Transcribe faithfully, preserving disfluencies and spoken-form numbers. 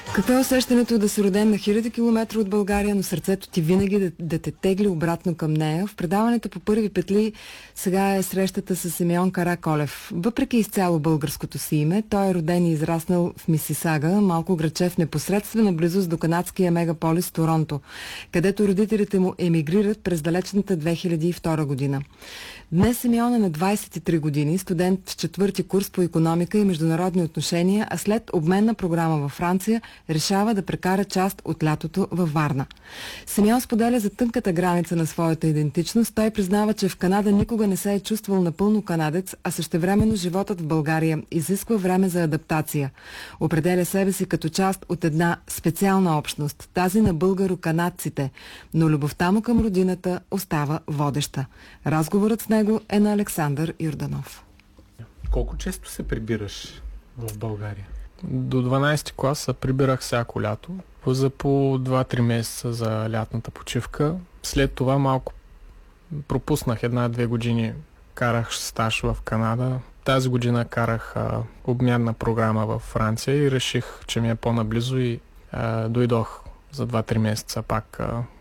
Какво е усещането да си роден на хиляди километра от България, но сърцето ти винаги да, да те тегли обратно към нея? В предаването по първи петли сега е срещата с Симеон Караколев. Въпреки изцяло българското си име, той е роден и израснал в Мисисага, малко градче в непосредствена близост до канадския мегаполис Торонто, където родителите му емигрират през далечната две хиляди и втора година. Днес Симеон е на двайсет и три години, студент в четвърти курс по икономика и международни отношения, а след обменна програма във Франция решава да прекара част от лятото във Варна. Симеон споделя за тънката граница на своята идентичност. Той признава, че в Канада никога не се е чувствал напълно канадец, а същевременно животът в България изисква време за адаптация. Определя себе си като част от една специална общност, тази на българо-канадците, но любовта му към родината остава водеща. Разговорът с него е на Александър Йорданов. Колко често се прибираш в България? До дванайсети клас се прибирах всяко лято, за по два-три месеца за лятната почивка. След това малко пропуснах една-две години, карах стаж в Канада. Тази година карах а, обмянна програма в Франция и реших, че ми е по-наблизо и а, дойдох за два-три месеца пак а,